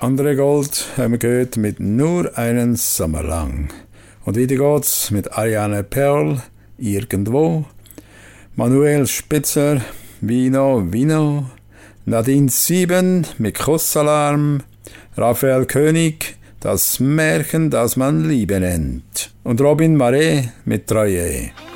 Andere Gold haben wir gehört mit Nur einen Sommer lang. Und weiter geht's mit Ariane Perl, Irgendwo, Manuel Spitzer, Vino, Vino, Nadine Sieben mit Kussalarm, Raphael König, Das Märchen, das man Liebe nennt und Robin Marais mit Treue.